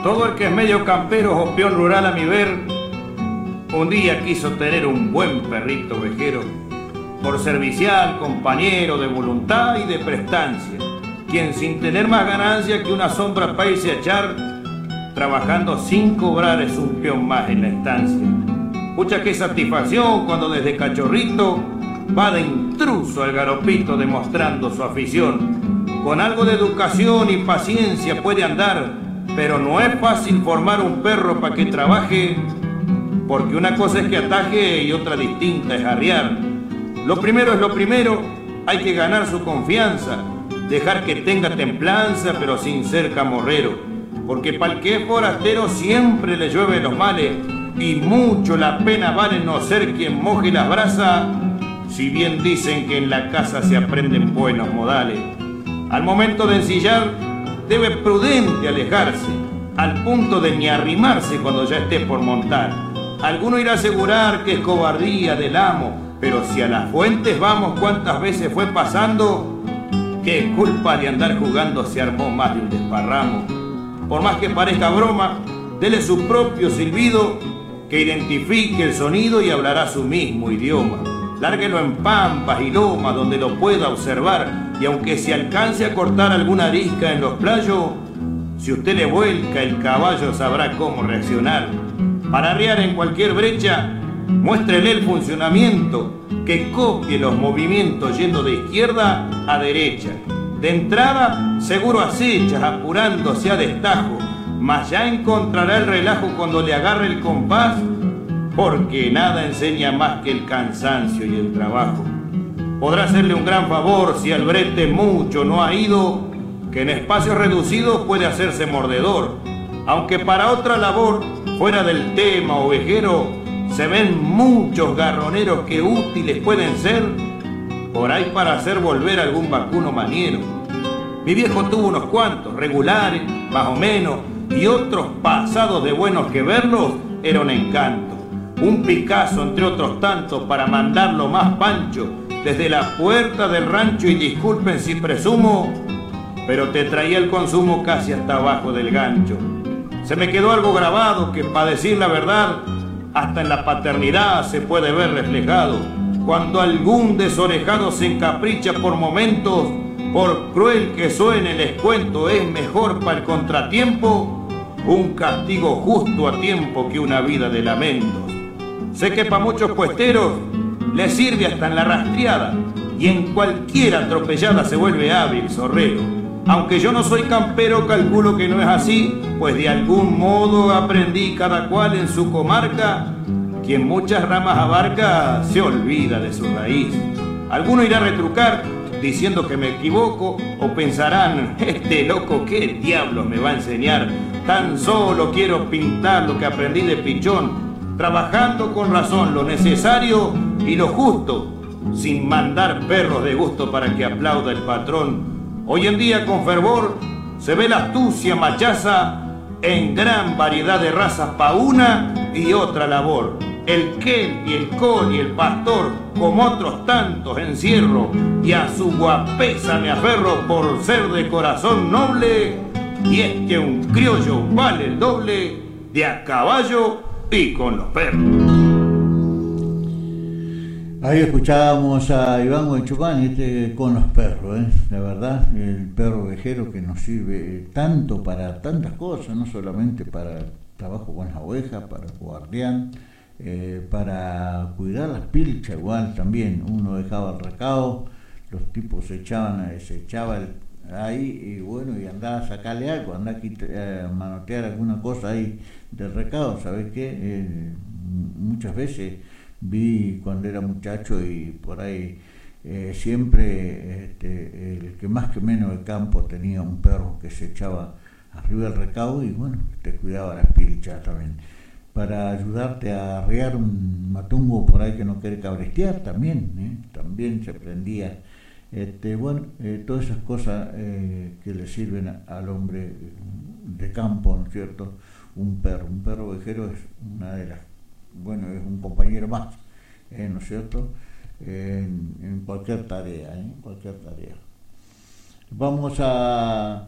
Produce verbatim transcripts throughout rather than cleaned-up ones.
Todo el que es medio campero o peón rural a mi ver, un día quiso tener un buen perrito ovejero, por servicial, compañero de voluntad y de prestancia, quien sin tener más ganancia que una sombra para irse a echar, trabajando sin cobrar es un peón más en la estancia. Pucha qué satisfacción cuando desde cachorrito va de intruso al garopito demostrando su afición. Con algo de educación y paciencia puede andar, pero no es fácil formar un perro para que trabaje, porque una cosa es que ataje y otra distinta es arriar. Lo primero es lo primero, hay que ganar su confianza, dejar que tenga templanza pero sin ser camorrero, porque pa'l que es forastero siempre le llueve los males y mucho la pena vale no ser quien moje las brasas, si bien dicen que en la casa se aprenden buenos modales. Al momento de ensillar debe prudente alejarse, al punto de ni arrimarse cuando ya esté por montar. Alguno irá a asegurar que es cobardía del amo, pero si a las fuentes vamos cuántas veces fue pasando, qué culpa de andar jugando se armó más de un desparramo. Por más que parezca broma, dele su propio silbido, que identifique el sonido y hablará su mismo idioma. Lárguelo en pampas y lomas donde lo pueda observar, y aunque se alcance a cortar alguna arisca en los playos, si usted le vuelca el caballo sabrá cómo reaccionar. Para arriar en cualquier brecha, muéstrele el funcionamiento, que copie los movimientos yendo de izquierda a derecha. De entrada, seguro acechas apurándose a destajo, mas ya encontrará el relajo cuando le agarre el compás, porque nada enseña más que el cansancio y el trabajo. Podrá hacerle un gran favor si al brete mucho no ha ido, que en espacios reducidos puede hacerse mordedor, aunque para otra labor, fuera del tema ovejero, se ven muchos garroneros que útiles pueden ser, por ahí para hacer volver algún vacuno maniero. Mi viejo tuvo unos cuantos, regulares, más o menos, y otros pasados de buenos que verlos era un encanto. Un Picasso entre otros tantos para mandarlo más pancho desde la puerta del rancho, y disculpen si presumo, pero te traía el consumo casi hasta abajo del gancho. Se me quedó algo grabado que, para decir la verdad, hasta en la paternidad se puede ver reflejado. Cuando algún desorejado se encapricha por momentos, por cruel que suene les cuento, es mejor para el contratiempo un castigo justo a tiempo que una vida de lamentos. Sé que para muchos puesteros les sirve hasta en la rastreada, y en cualquier atropellada se vuelve hábil zorrero. Aunque yo no soy campero, calculo que no es así, pues de algún modo aprendí cada cual en su comarca, quien muchas ramas abarca se olvida de su raíz. Alguno irá a retrucar diciendo que me equivoco, o pensarán, este loco qué diablos me va a enseñar, tan solo quiero pintar lo que aprendí de pichón, trabajando con razón lo necesario y lo justo, sin mandar perros de gusto para que aplauda el patrón. Hoy en día con fervor se ve la astucia machaza en gran variedad de razas pa' una y otra labor. El quel y el col y el pastor, como otros tantos encierro, y a su guapesa me aferro por ser de corazón noble, y es que un criollo vale el doble de a caballo y con los perros. Ahí escuchábamos a Iván Huaychupán, este, con los perros, ¿eh? La verdad, el perro ovejero que nos sirve tanto para tantas cosas, no solamente para el trabajo con las ovejas, para el guardián, eh, para cuidar las pilchas igual también. Uno dejaba el recado, los tipos se echaban, se echaba el, ahí y bueno, y andaba a sacarle algo, andaba a, quitar, a manotear alguna cosa ahí del recado. ¿Sabes qué? Eh, muchas veces vi cuando era muchacho y por ahí eh, siempre este, el que más que menos de campo tenía un perro que se echaba arriba del recado y bueno, te cuidaba las pilchas también, para ayudarte a arrear un matungo por ahí que no quiere cabrestear también, ¿eh? También se prendía. Este, bueno, eh, todas esas cosas eh, que le sirven a, al hombre de campo, ¿no es cierto? Un perro, un perro ovejero es una de las, bueno, es un compañero más, eh, ¿no es cierto? Eh, en, en cualquier tarea, ¿eh? En cualquier tarea. Vamos a,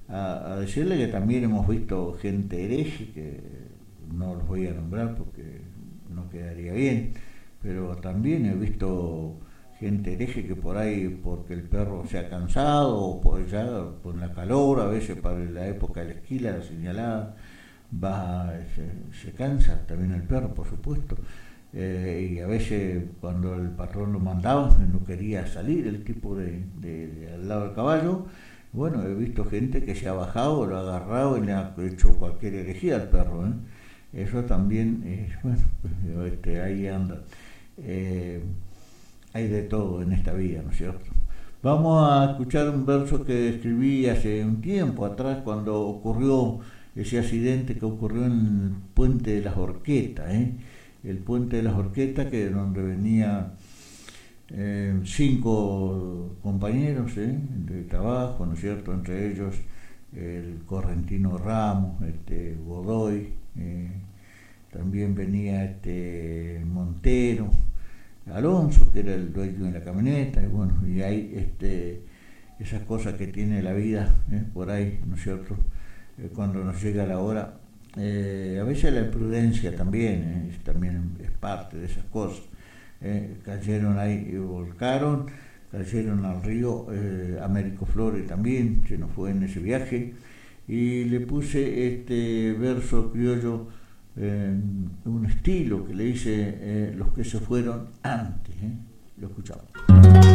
a, a decirle que también hemos visto gente hereje, que no los voy a nombrar porque no quedaría bien, pero también he visto gente hereje que por ahí, porque el perro se ha cansado, o por ya con la calor, a veces para la época de la esquila, la señalada, va, se, se cansa también el perro, por supuesto. Eh, y a veces cuando el patrón lo mandaba no quería salir el tipo de, de, de al lado del caballo. Bueno, he visto gente que se ha bajado, lo ha agarrado y le ha hecho cualquier herejía al perro, ¿eh? Eso también es, bueno, pues, este, ahí anda. Eh, hay de todo en esta vida, ¿no es cierto? Vamos a escuchar un verso que escribí hace un tiempo atrás, cuando ocurrió ese accidente que ocurrió en el puente de las Horquetas, ¿eh? El puente de las Horquetas, que donde venía eh, cinco compañeros ¿eh? de trabajo, ¿no es cierto? Entre ellos el correntino Ramos, este Godoy, eh, también venía este Montero, Alonso, que era el dueño de la camioneta, y bueno, y hay este, esas cosas que tiene la vida ¿eh? por ahí, ¿no es cierto? Eh, cuando nos llega la hora. Eh, a veces la imprudencia también, eh, es, también es parte de esas cosas. Eh, cayeron ahí y volcaron, cayeron al río eh, Américo Flores también, se nos fue en ese viaje, y le puse este verso criollo, eh, un estilo que le hice eh, los que se fueron antes, eh. Lo escuchamos.